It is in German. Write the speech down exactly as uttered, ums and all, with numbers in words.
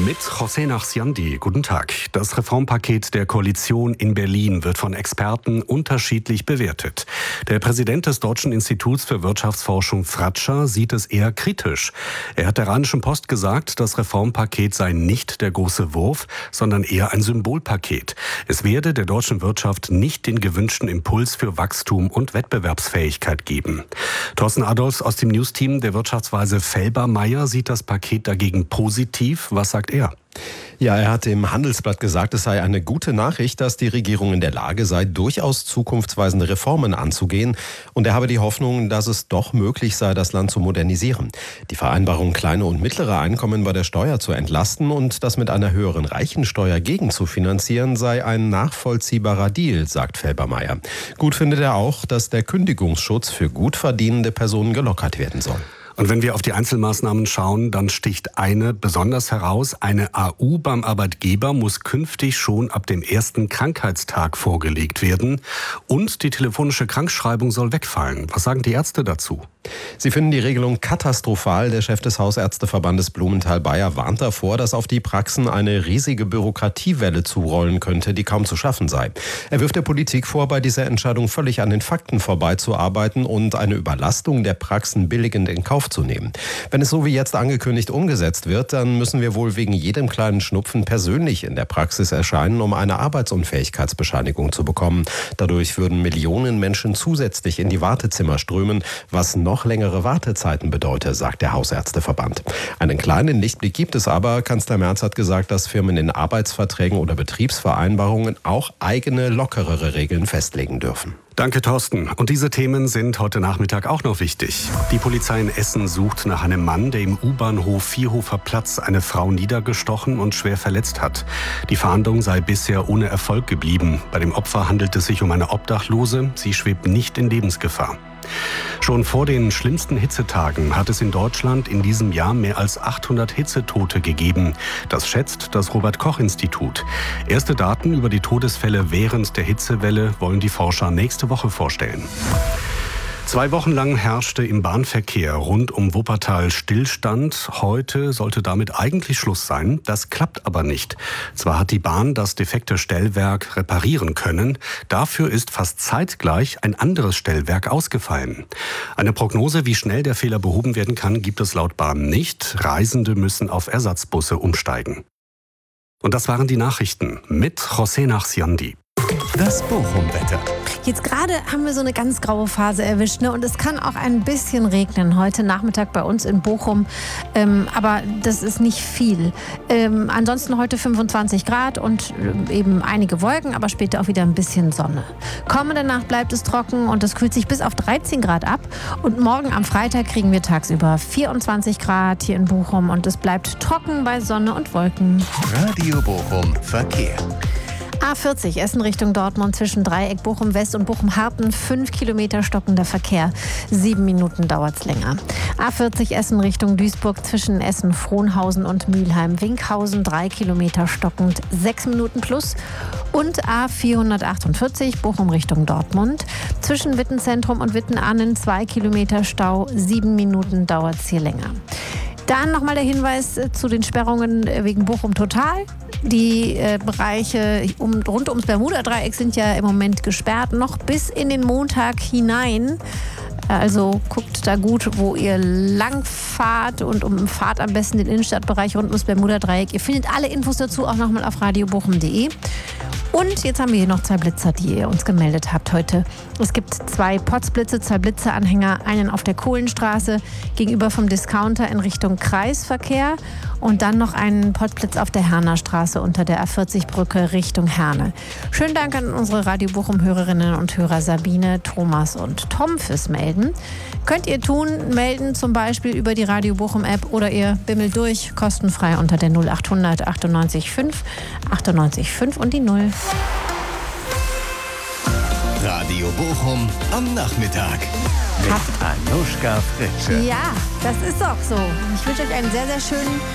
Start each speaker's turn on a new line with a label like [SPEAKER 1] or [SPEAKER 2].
[SPEAKER 1] Mit José Nachsiandi. Guten Tag. Das Reformpaket der Koalition in Berlin wird von Experten unterschiedlich bewertet. Der Präsident des Deutschen Instituts für Wirtschaftsforschung Fratscher sieht es eher kritisch. Er hat der Rheinischen Post gesagt, das Reformpaket sei nicht der große Wurf, sondern eher ein Symbolpaket. Es werde der deutschen Wirtschaft nicht den gewünschten Impuls für Wachstum und Wettbewerbsfähigkeit geben. Thorsten Adolfs aus dem Newsteam der Wirtschaftsweise Felbermayr sieht das Paket dagegen positiv. Was sagt er?
[SPEAKER 2] Ja, er hat im Handelsblatt gesagt, es sei eine gute Nachricht, dass die Regierung in der Lage sei, durchaus zukunftsweisende Reformen anzugehen. Und er habe die Hoffnung, dass es doch möglich sei, das Land zu modernisieren. Die Vereinbarung, kleine und mittlere Einkommen bei der Steuer zu entlasten und das mit einer höheren Reichensteuer gegenzufinanzieren, sei ein nachvollziehbarer Deal, sagt Felbermayr. Gut findet er auch, dass der Kündigungsschutz für gut verdienende Personen gelockert werden soll.
[SPEAKER 1] Und wenn wir auf die Einzelmaßnahmen schauen, dann sticht eine besonders heraus. Eine A U beim Arbeitgeber muss künftig schon ab dem ersten Krankheitstag vorgelegt werden. Und die telefonische Krankschreibung soll wegfallen. Was sagen die Ärzte dazu?
[SPEAKER 2] Sie finden die Regelung katastrophal. Der Chef des Hausärzteverbandes Blumenthal-Bayer warnt davor, dass auf die Praxen eine riesige Bürokratiewelle zurollen könnte, die kaum zu schaffen sei. Er wirft der Politik vor, bei dieser Entscheidung völlig an den Fakten vorbeizuarbeiten und eine Überlastung der Praxen billigend in Kauf zu nehmen. Wenn es so wie jetzt angekündigt umgesetzt wird, dann müssen wir wohl wegen jedem kleinen Schnupfen persönlich in der Praxis erscheinen, um eine Arbeitsunfähigkeitsbescheinigung zu bekommen. Dadurch würden Millionen Menschen zusätzlich in die Wartezimmer strömen, was noch längere Wartezeiten bedeute, sagt der Hausärzteverband. Einen kleinen Lichtblick gibt es aber. Kanzler Merz hat gesagt, dass Firmen in Arbeitsverträgen oder Betriebsvereinbarungen auch eigene, lockerere Regeln festlegen dürfen.
[SPEAKER 1] Danke, Thorsten. Und diese Themen sind heute Nachmittag auch noch wichtig. Die Polizei in Essen sucht nach einem Mann, der im U-Bahnhof Vierhofer Platz eine Frau niedergestochen und schwer verletzt hat. Die Fahndung sei bisher ohne Erfolg geblieben. Bei dem Opfer handelt es sich um eine Obdachlose. Sie schwebt nicht in Lebensgefahr. Schon vor den schlimmsten Hitzetagen hat es in Deutschland in diesem Jahr mehr als achthundert Hitzetote gegeben. Das schätzt das Robert-Koch-Institut. Erste Daten über die Todesfälle während der Hitzewelle wollen die Forscher nächste Woche vorstellen. Zwei Wochen lang herrschte im Bahnverkehr rund um Wuppertal Stillstand. Heute sollte damit eigentlich Schluss sein. Das klappt aber nicht. Zwar hat die Bahn das defekte Stellwerk reparieren können. Dafür ist fast zeitgleich ein anderes Stellwerk ausgefallen. Eine Prognose, wie schnell der Fehler behoben werden kann, gibt es laut Bahn nicht. Reisende müssen auf Ersatzbusse umsteigen. Und das waren die Nachrichten mit José Nachsiandi.
[SPEAKER 3] Das Bochum-Wetter.
[SPEAKER 4] Jetzt gerade haben wir so eine ganz graue Phase erwischt, ne? Und es kann auch ein bisschen regnen heute Nachmittag bei uns in Bochum. Ähm, aber das ist nicht viel. Ähm, ansonsten heute fünfundzwanzig Grad und eben einige Wolken, aber später auch wieder ein bisschen Sonne. Kommende Nacht bleibt es trocken und es kühlt sich bis auf dreizehn Grad ab. Und morgen am Freitag kriegen wir tagsüber vierundzwanzig Grad hier in Bochum und es bleibt trocken bei Sonne und Wolken.
[SPEAKER 3] Radio Bochum Verkehr.
[SPEAKER 4] A vierzig Essen Richtung Dortmund zwischen Dreieck Bochum West und Bochum Harten. fünf Kilometer stockender Verkehr. Sieben Minuten dauert es länger. A vierzig Essen Richtung Duisburg zwischen Essen, Frohnhausen und Mülheim. Winkhausen drei Kilometer stockend. sechs Minuten plus. Und A vierhundertachtundvierzig Bochum Richtung Dortmund. Zwischen Wittenzentrum und Wittenannen zwei Kilometer Stau. Sieben Minuten dauert es hier länger. Dann nochmal der Hinweis zu den Sperrungen wegen Bochum Total. Die äh, Bereiche um, rund ums Bermuda-Dreieck sind ja im Moment gesperrt, noch bis in den Montag hinein. Also guckt da gut, wo ihr lang fahrt und umfahrt am besten den Innenstadtbereich rund ums Bermuda-Dreieck. Ihr findet alle Infos dazu auch nochmal auf radio bochum punkt de. Und jetzt haben wir hier noch zwei Blitzer, die ihr uns gemeldet habt heute. Es gibt zwei Potzblitze, zwei Blitzeranhänger, einen auf der Kohlenstraße gegenüber vom Discounter in Richtung Kreisverkehr und dann noch einen Potzblitz auf der Herner Straße unter der A vierzig Brücke Richtung Herne. Schönen Dank an unsere Radio Bochum-Hörerinnen und Hörer Sabine, Thomas und Tom fürs Melden. Könnt ihr tun, melden zum Beispiel über die Radio Bochum App oder ihr bimmelt durch, kostenfrei unter der null achthundert achtundneunzig fünf achtundneunzig fünf und die null.
[SPEAKER 3] Radio Bochum am Nachmittag. Mit Anuschka Fritsche.
[SPEAKER 4] Ja, das ist doch so. Ich wünsche euch einen sehr, sehr schönen